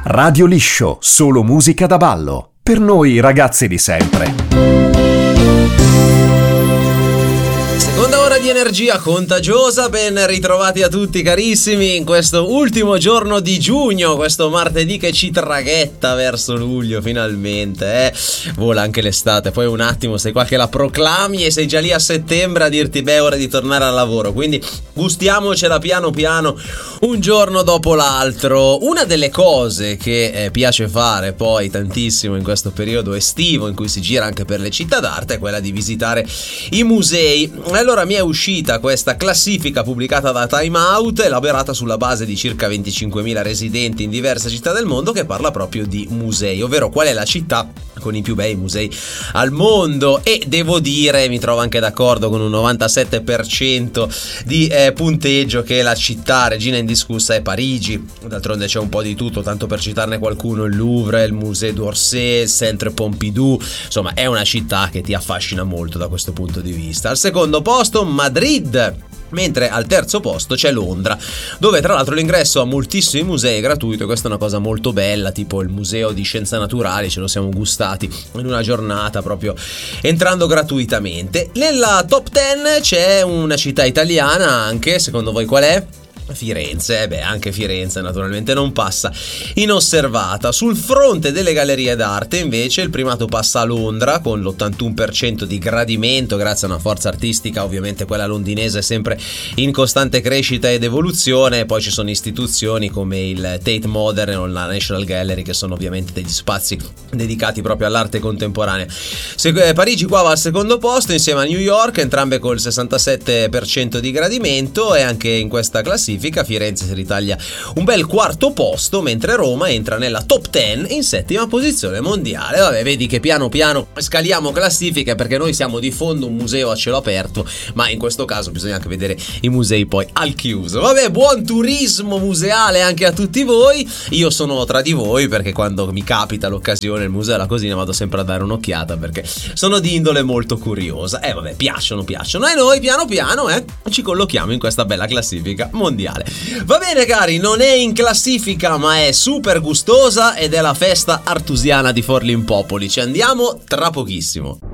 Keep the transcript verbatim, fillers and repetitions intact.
Radio Liscio, solo musica da ballo. Per noi ragazzi di sempre. Seconda ora di energia contagiosa, ben ritrovati a tutti carissimi in questo ultimo giorno di giugno, questo martedì che ci traghetta verso luglio finalmente, eh? Vola anche l'estate, poi un attimo sei qua che la proclami e sei già lì a settembre a dirti beh, è ora di tornare al lavoro, quindi gustiamocela piano piano un giorno dopo l'altro. Una delle cose che eh, piace fare poi tantissimo in questo periodo estivo in cui si gira anche per le città d'arte è quella di visitare i musei. Allora mi è uscita questa classifica pubblicata da Time Out, elaborata sulla base di circa venticinquemila residenti in diverse città del mondo, che parla proprio di musei, ovvero qual è la città con i più bei musei al mondo. E devo dire, mi trovo anche d'accordo con un novantasette per cento di eh, punteggio, che la città regina indiscussa è Parigi. D'altronde c'è un po' di tutto, tanto per citarne qualcuno: il Louvre, il Musée d'Orsay, il Centre Pompidou. Insomma, è una città che ti affascina molto da questo punto di vista. Al secondo posto Madrid, mentre al terzo posto c'è Londra, dove tra l'altro l'ingresso a moltissimi musei è gratuito, e questa è una cosa molto bella, tipo il museo di scienze naturali, ce lo siamo gustati in una giornata proprio entrando gratuitamente. Nella top dieci c'è una città italiana anche, secondo voi qual è? Firenze. Eh beh, anche Firenze naturalmente non passa inosservata. Sul fronte delle gallerie d'arte invece il primato passa a Londra con l'ottantuno per cento di gradimento, grazie a una forza artistica, ovviamente quella londinese sempre in costante crescita ed evoluzione. Poi ci sono istituzioni come il Tate Modern o la National Gallery, che sono ovviamente degli spazi dedicati proprio all'arte contemporanea. Se, eh, Parigi qua va al secondo posto insieme a New York, entrambe col sessantasette per cento di gradimento, e anche in questa classifica Firenze si ritaglia un bel quarto posto, mentre Roma entra nella top dieci in settima posizione mondiale. Vabbè, vedi che piano piano scaliamo classifiche, perché noi siamo di fondo un museo a cielo aperto, ma in questo caso bisogna anche vedere i musei poi al chiuso. Vabbè, buon turismo museale anche a tutti voi. Io sono tra di voi, perché quando mi capita l'occasione, il museo e la cosina, vado sempre a dare un'occhiata, perché sono di indole molto curiosa. E eh, vabbè, piacciono, piacciono. E noi piano piano eh, ci collochiamo in questa bella classifica mondiale. Va bene cari, non è in classifica ma è super gustosa ed è la festa artusiana di Forlimpopoli. Ci andiamo tra pochissimo.